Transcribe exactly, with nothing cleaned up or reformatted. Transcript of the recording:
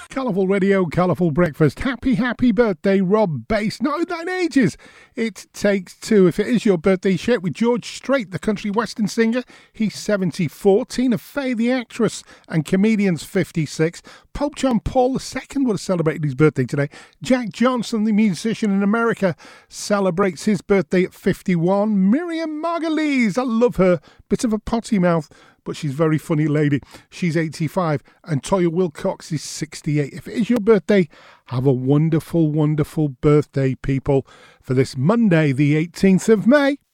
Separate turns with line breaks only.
Colourful Radio, Colourful Breakfast. Happy, happy birthday, Rob Bass. No, that ages. It takes two. If it is your birthday, share it with George Strait, the country western singer. He's seventy-four. Tina Fey, the actress and comedian's fifty-six. Pope John Paul the Second would have celebrated his birthday today. Jack Johnson, the musician in America, celebrates his birthday at fifty-one. Miriam Margolyes, I love her. Bit of a potty mouth, but she's a very funny lady. She's eighty-five, and Toya Wilcox is sixty-eight. If it is your birthday, have a wonderful, wonderful birthday, people, for this Monday, the eighteenth of May.